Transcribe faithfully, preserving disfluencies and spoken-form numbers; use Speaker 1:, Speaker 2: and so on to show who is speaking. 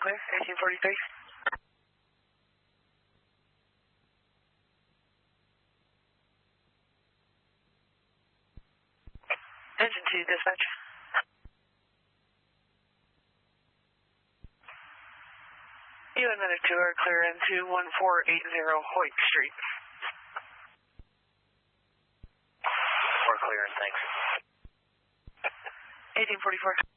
Speaker 1: clear, eighteen forty-three. Engine two, dispatch. You and medic two are clear into one four eight zero Hoyt Street.
Speaker 2: We're clear, thanks.
Speaker 1: eighteen forty-four.